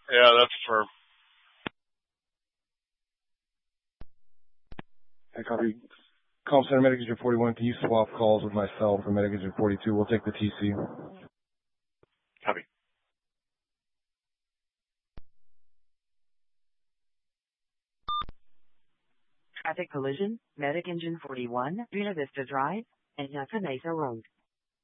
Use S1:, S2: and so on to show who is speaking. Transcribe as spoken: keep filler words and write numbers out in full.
S1: Yeah, that's firm.
S2: Hey, copy. Call Center Medic Agent forty-one. Can you swap calls with myself for Medic Agent forty-two? We'll take the T C.
S1: Copy.
S3: Traffic collision, Medic Engine forty-one, Buena Vista Drive, and Yucca Mesa Road.